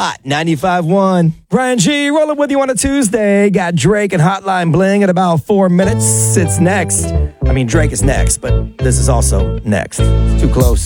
Hot 95.1. Brian G. rolling with you on a Tuesday. Got Drake and Hotline Bling at about 4 minutes. It's next. I mean, Drake is next, but this is also next. Too close.